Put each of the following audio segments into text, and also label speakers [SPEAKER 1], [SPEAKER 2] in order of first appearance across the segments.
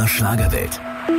[SPEAKER 1] MDR Schlagerwelt.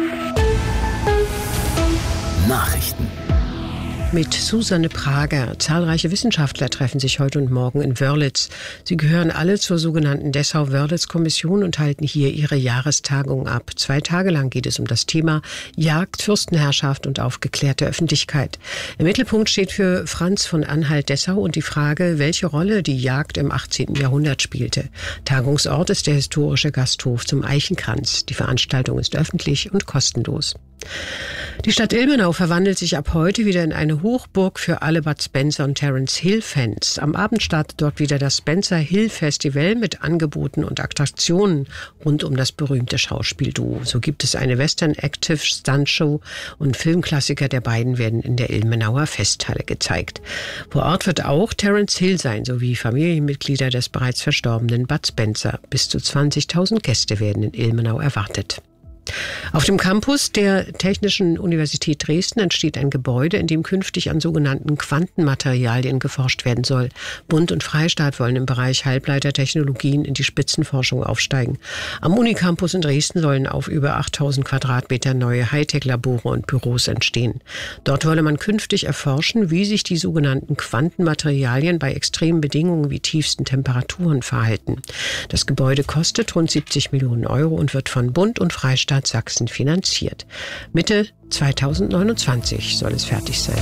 [SPEAKER 1] Nachrichten.
[SPEAKER 2] Mit Susanne Prager. Zahlreiche Wissenschaftler treffen sich heute und morgen in Wörlitz. Sie gehören alle zur sogenannten Dessau-Wörlitz-Kommission und halten hier ihre Jahrestagung ab. 2 Tage lang geht es um das Thema Jagd, Fürstenherrschaft und aufgeklärte Öffentlichkeit. Im Mittelpunkt steht für Franz von Anhalt-Dessau und die Frage, welche Rolle die Jagd im 18. Jahrhundert spielte. Tagungsort ist der historische Gasthof zum Eichenkranz. Die Veranstaltung ist öffentlich und kostenlos. Die Stadt Ilmenau verwandelt sich ab heute wieder in eine Hochburg für alle Bud Spencer und Terence Hill-Fans. Am Abend startet dort wieder das Spencer Hill Festival mit Angeboten und Attraktionen rund um das berühmte Schauspielduo. So gibt es eine Western Active Stunt Show und Filmklassiker der beiden werden in der Ilmenauer Festhalle gezeigt. Vor Ort wird auch Terence Hill sein, sowie Familienmitglieder des bereits verstorbenen Bud Spencer. Bis zu 20.000 Gäste werden in Ilmenau erwartet. Auf dem Campus der Technischen Universität Dresden entsteht ein Gebäude, in dem künftig an sogenannten Quantenmaterialien geforscht werden soll. Bund und Freistaat wollen im Bereich Halbleitertechnologien in die Spitzenforschung aufsteigen. Am Unicampus in Dresden sollen auf über 8.000 Quadratmeter neue Hightech-Labore und Büros entstehen. Dort wolle man künftig erforschen, wie sich die sogenannten Quantenmaterialien bei extremen Bedingungen wie tiefsten Temperaturen verhalten. Das Gebäude kostet rund 70 Millionen Euro und wird von Bund und Freistaat Sachsen finanziert. Mitte 2029 soll es fertig sein.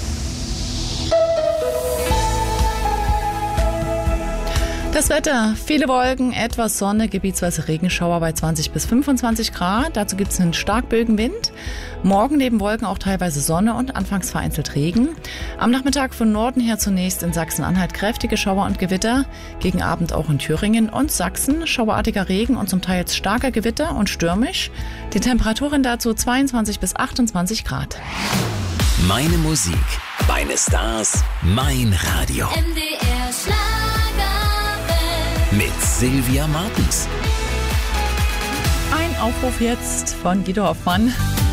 [SPEAKER 3] Das Wetter, viele Wolken, etwas Sonne, gebietsweise Regenschauer bei 20 bis 25 Grad. Dazu gibt es einen Starkbögenwind. Morgen neben Wolken auch teilweise Sonne und anfangs vereinzelt Regen. Am Nachmittag von Norden her zunächst in Sachsen-Anhalt kräftige Schauer und Gewitter. Gegen Abend auch in Thüringen und Sachsen schauerartiger Regen und zum Teil starker Gewitter und stürmisch. Die Temperaturen dazu 22 bis 28 Grad.
[SPEAKER 1] Meine Musik, meine Stars, mein Radio.
[SPEAKER 4] MDR Schlagerwelt.
[SPEAKER 1] Mit Sylvia Martens.
[SPEAKER 3] Ein Aufruf jetzt von Guido Hoffmann.